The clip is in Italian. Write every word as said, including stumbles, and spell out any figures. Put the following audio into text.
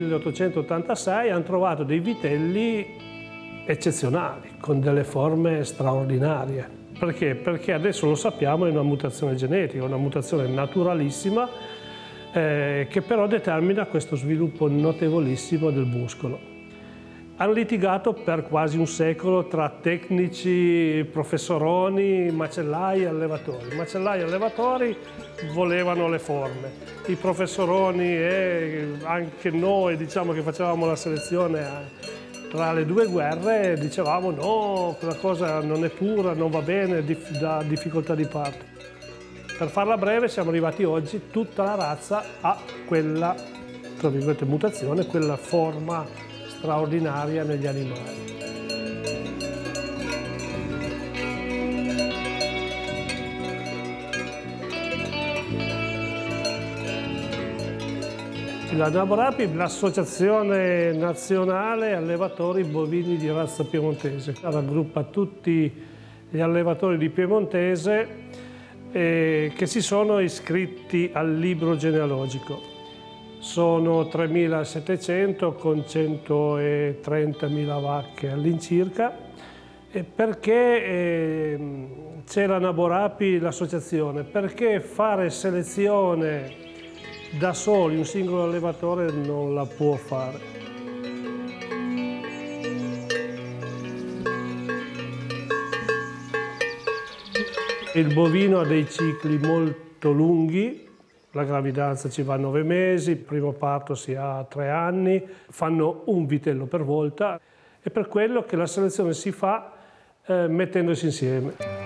Nel milleottocentottantasei hanno trovato dei vitelli eccezionali, con delle forme straordinarie. Perché? Perché adesso lo sappiamo, è una mutazione genetica, una mutazione naturalissima, eh, che però determina questo sviluppo notevolissimo del muscolo. Hanno litigato per quasi un secolo tra tecnici, professoroni, macellai e allevatori. Macellai e allevatori volevano le forme. I professoroni e anche noi, diciamo, che facevamo la selezione tra le due guerre, dicevamo no, quella cosa non è pura, non va bene, dà difficoltà di parto. Per farla breve siamo arrivati oggi, tutta la razza ha quella, tra virgolette, mutazione, quella forma straordinaria negli animali. La NABORAPI, l'Associazione Nazionale Allevatori Bovini di Razza Piemontese, raggruppa tutti gli allevatori di Piemontese eh, che si sono iscritti al libro genealogico. Sono tremilasettecento con centotrentamila vacche all'incirca, perché eh, c'è la NABORAPI, l'associazione, perché fare selezione da soli, un singolo allevatore non la può fare. Il bovino ha dei cicli molto lunghi. La gravidanza ci va nove mesi, il primo parto si ha tre anni, fanno un vitello per volta. È per quello che la selezione si fa eh, mettendosi insieme.